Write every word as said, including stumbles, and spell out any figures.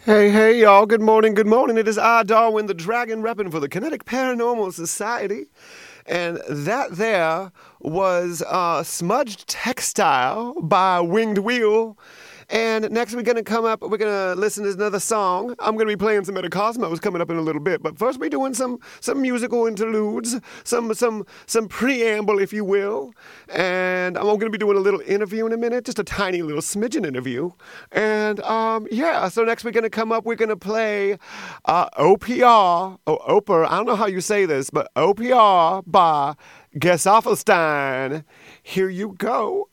Hey, hey, y'all. Good morning, good morning. It is I, Darwin the Dragon, repping for the Kinetic Paranormal Society. And that there was uh, Smudged Textile by Winged Wheel. And next we're going to come up, we're going to listen to another song. I'm going to be playing some Metacosmos coming up in a little bit. But first we're doing some some musical interludes, some some some preamble, if you will. And I'm going to be doing a little interview in a minute, just a tiny little smidgen interview. And um, yeah, so next we're going to come up, we're going to play uh, O P R, or Oper, I don't know how you say this, but O P R by Gesaffelstein. Here you go.